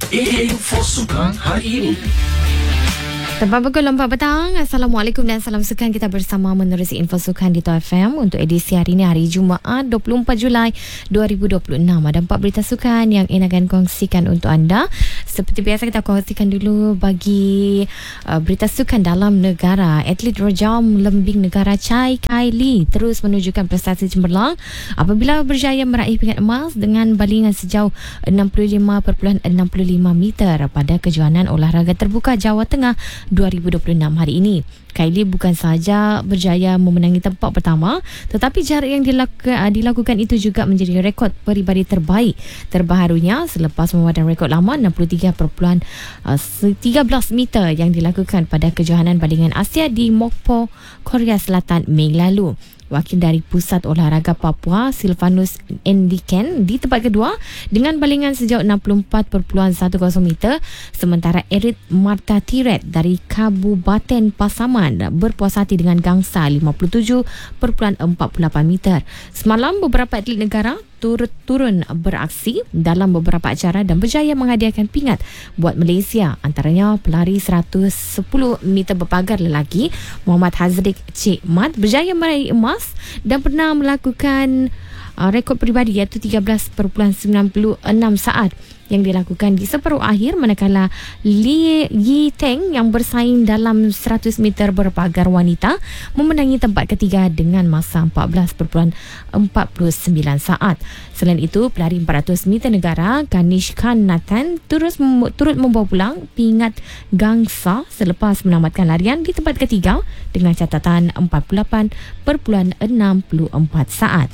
Info Sukan hari ini. Tepat pukul 4 petang. Assalamualaikum dan salam sukan. Kita bersama menerusi info sukan di Top FM untuk edisi hari ini, hari Jumaat 24 Julai 2026. Ada 4 berita sukan yang Ina akan kongsikan untuk anda. Seperti biasa, kita kongsikan dulu bagi berita sukan dalam negara. Atlet rejam lembing negara Chai Kai Lee terus menunjukkan prestasi cemerlang apabila berjaya meraih pingat emas dengan balingan sejauh 65.65 meter pada kejohanan olahraga terbuka Jawa Tengah 2026 hari ini. Kylie bukan sahaja berjaya memenangi tempat pertama, tetapi jarak yang dilakukan itu juga menjadi rekod peribadi terbaik terbaharunya selepas memadam rekod lama 63.13 meter yang dilakukan pada kejohanan balingan Asia di Mokpo, Korea Selatan Mei lalu. Wakil dari Pusat Olahraga Papua, Silvanus Endiken di tempat kedua dengan balingan sejauh 64.10 meter, sementara Erit Marta Tiret dari Kabupaten Pasaman berpuas hati dengan gangsa 57.48 meter. Semalam beberapa atlet negara turun beraksi dalam beberapa acara dan berjaya menghadiahkan pingat buat Malaysia, antaranya pelari 110 meter berpagar lelaki Muhammad Hazrik Cik Mat berjaya meraih emas dan pernah melakukan rekod peribadi iaitu 13.96 saat yang dilakukan di separuh akhir, manakala Lee Yi Teng yang bersaing dalam 100 meter berpagar wanita memenangi tempat ketiga dengan masa 14.49 saat. Selain itu, pelari 400 meter negara Kanish Khan Nathan turut membawa pulang pingat gangsa selepas menamatkan larian di tempat ketiga dengan catatan 48.64 saat.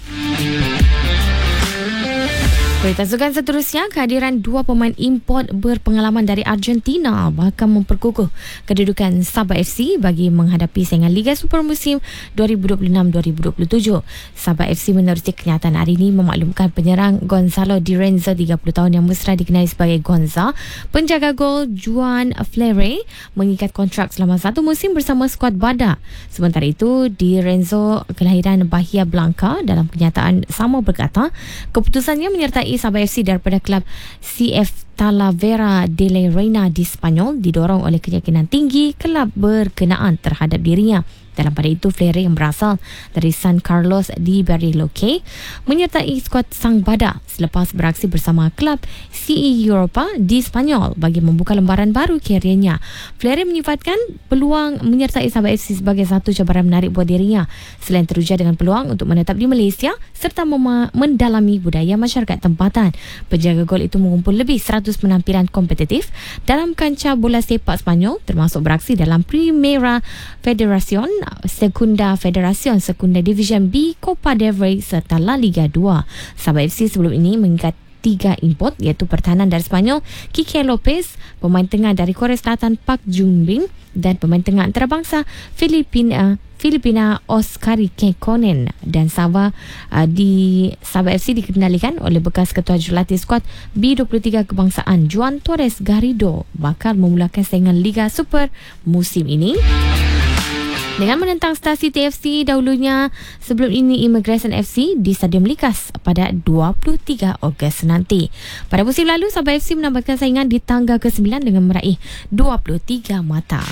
Berita sukan seterusnya, kehadiran 2 pemain import berpengalaman dari Argentina bakal memperkukuh kedudukan Sabah FC bagi menghadapi saingan Liga Super musim 2026-2027. Sabah FC menerusi kenyataan hari ini memaklumkan penyerang Gonzalo Di Renzo 30 tahun yang mesra dikenali sebagai Gonza, penjaga gol Juan Flere, mengikat kontrak selama 1 musim bersama skuad Bada. Sementara itu, Di Renzo kelahiran Bahia Blanca dalam kenyataan sama berkata, keputusannya menyertai Sabah FC daripada klub CF Talavera de la Reina di Spanyol didorong oleh keyakinan tinggi kelab berkenaan terhadap dirinya. Dalam pada itu, Flere yang berasal dari San Carlos di Bariloche menyertai skuad Sang Bada selepas beraksi bersama klub CE Europa di Spanyol bagi membuka lembaran baru karirnya. Flere menyifatkan peluang menyertai Sabah FC sebagai satu cabaran menarik buat dirinya selain teruja dengan peluang untuk menetap di Malaysia serta mendalami budaya masyarakat tempatan. Penjaga gol itu mengumpul lebih 100 penampilan kompetitif dalam kancah bola sepak Spanyol, termasuk beraksi dalam Primera Federación, Segunda Federación, Segunda Division B, Copa del Rey serta La Liga 2. Sabah FC sebelum ini mengikat 3 import iaitu pertahanan dari Spanyol Kike Lopez, pemain tengah dari Korea Selatan Park Jung-bin dan pemain tengah antarabangsa Filipina Oskari Kekkonen. Dan Sabah FC dikendalikan oleh bekas ketua jurulatih skuad B23 kebangsaan Juan Torres Garrido bakal memulakan saingan Liga Super musim ini dengan menentang Star City FC dahulunya sebelum ini Immigration FC di Stadium Likas pada 23 Ogos nanti. Pada musim lalu, Sabah FC menambahkan saingan di tangga ke-9 dengan meraih 23 mata.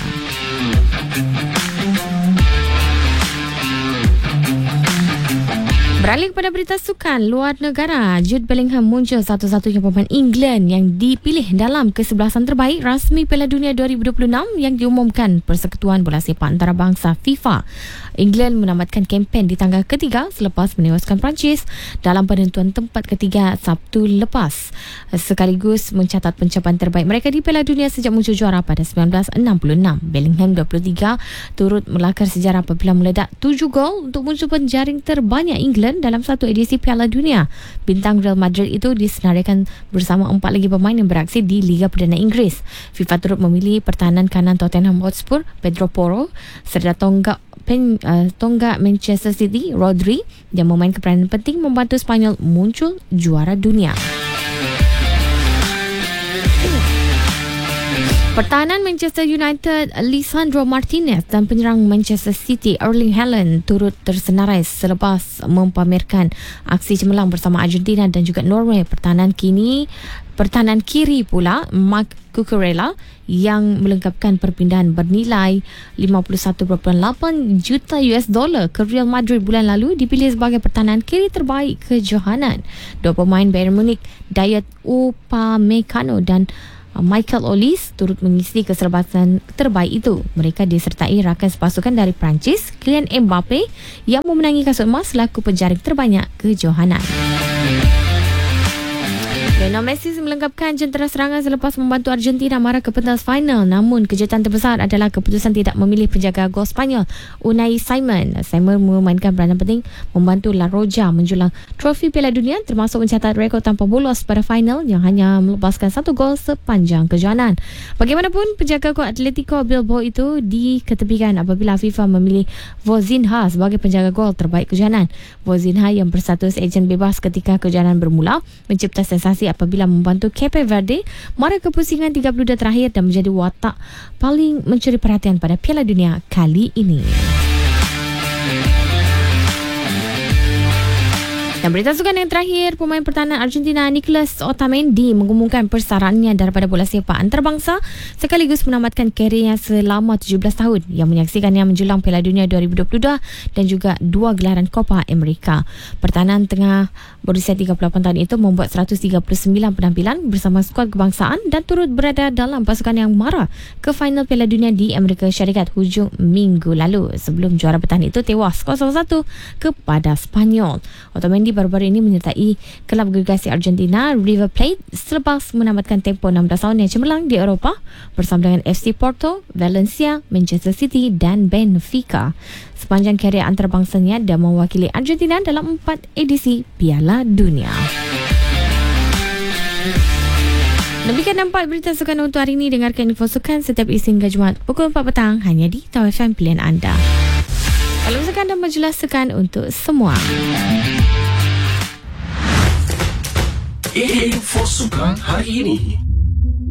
Beralih kepada berita sukan luar negara, Jude Bellingham muncul satu-satunya pemain England yang dipilih dalam kesebelasan terbaik rasmi Piala Dunia 2026 yang diumumkan Persekutuan Bola Sepak Antarabangsa FIFA. England menamatkan kempen di tangga ketiga selepas menewaskan Perancis dalam penentuan tempat ketiga Sabtu lepas, sekaligus mencatat pencapaian terbaik mereka di Piala Dunia sejak muncul juara pada 1966. Bellingham 23 turut melakar sejarah apabila meledak 7 gol untuk muncul penjaring terbanyak England dalam satu edisi Piala Dunia. Bintang Real Madrid itu disenaraikan bersama 4 lagi pemain yang beraksi di Liga Perdana Inggeris. FIFA turut memilih pertahanan kanan Tottenham Hotspur Pedro Porro serta tonggak Manchester City Rodri yang memainkan peranan penting membantu Spanyol muncul juara dunia. Pertahanan Manchester United Lisandro Martinez dan penyerang Manchester City Erling Haaland turut tersenarai selepas mempamerkan aksi cemerlang bersama Argentina dan juga Norway. Pertahanan kiri pula Marc Cucurella yang melengkapkan perpindahan bernilai 51.8 juta US dollar ke Real Madrid bulan lalu dipilih sebagai pertahanan kiri terbaik kejohanan. Dua pemain Bayern Munich Dayot Upamecano dan Michael Olise turut mengisi keserabatan terbaik itu. Mereka disertai rakan sepasukan dari Perancis Kylian Mbappe yang memenangi kasut emas selaku penjaring terbanyak kejohanan. Lionel Messi melengkapkan jentera serangan selepas membantu Argentina marah ke pentas final. Namun kejutan terbesar adalah keputusan tidak memilih penjaga gol Spanyol Unai Simon. Simon memainkan peranan penting membantu La Roja menjulang trofi Piala Dunia termasuk mencatat rekod tanpa bolos pada final yang hanya melepaskan satu gol sepanjang kejohanan. Bagaimanapun penjaga gol Atletico Bilbao itu diketepikan apabila FIFA memilih Vozinha sebagai penjaga gol terbaik kejohanan. Vozinha yang berstatus ejen bebas ketika kejohanan bermula mencipta sensasi apabila membantu Cape Verde mara ke pusingan 32 terakhir dan menjadi watak paling mencuri perhatian pada Piala Dunia kali ini. Dan berita sukan yang terakhir, pemain pertahanan Argentina Nicolas Otamendi mengumumkan persaraannya daripada bola sepak antarabangsa sekaligus menamatkan karirnya selama 17 tahun yang menyaksikannya menjulang Piala Dunia 2022 dan juga 2 gelaran Copa America. Pertahanan tengah berusia 38 tahun itu membuat 139 penampilan bersama skuad kebangsaan dan turut berada dalam pasukan yang mara ke final Piala Dunia di Amerika Syarikat hujung minggu lalu sebelum juara bertahan itu tewas 0-1 kepada Spanyol. Otamendi baru-baru ini menyertai kelab gergasi Argentina River Plate selepas menamatkan tempoh 16 tahun yang cemerlang di Eropah bersama dengan FC Porto, Valencia, Manchester City dan Benfica. Sepanjang karier antarabangsanya dia mewakili Argentina dalam 4 edisi Piala Dunia. Demikian nampak berita sukan untuk hari ini. Dengarkan info sukan setiap Isnin hingga Jumaat pukul 4 petang hanya di Tau FM pilihan anda. Salam sukan dan majulah sukan untuk semua. Info sukan hari ini.